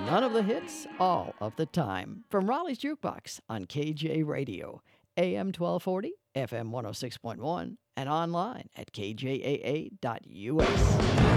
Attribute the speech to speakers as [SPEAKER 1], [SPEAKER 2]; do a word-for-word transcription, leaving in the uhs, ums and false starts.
[SPEAKER 1] None of the hits, all of the time. From Raleigh's Jukebox on K J Radio, A M twelve forty, F M one oh six point one, and online at k j a a dot u s.